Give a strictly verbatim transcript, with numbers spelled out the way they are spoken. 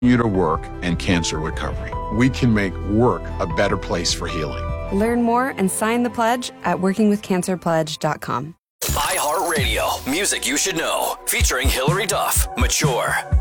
you to work and cancer recovery. We can make work a better place for healing. Learn more and sign the pledge at working with cancer pledge dot com. iHeartRadio, music you should know, featuring Hillary Duff, Mature.